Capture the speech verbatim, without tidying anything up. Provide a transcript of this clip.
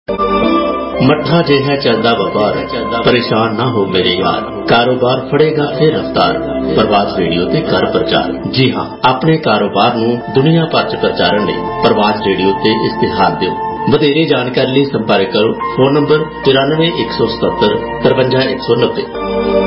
मट्ठा जिहा चलदा व्यापार, परेशान ना हो मेरे यार, कारोबार फड़ेगा फिर रफ्तार। प्रवास रेडियो ते कर प्रचार। जी हाँ, अपने कारोबार नूं दुनिया भर च प्रचारण लई प्रवास रेडियो ते इश्तिहार दिओ। ਵਧੇਰੇ ਜਾਣਕਾਰੀ ਲਈ ਸੰਪਰਕ ਕਰੋ। ਫੋਨ ਨੰਬਰ तिरानवे एक सौ सतहत्तर तिरवंजा एक सौ नब्बे।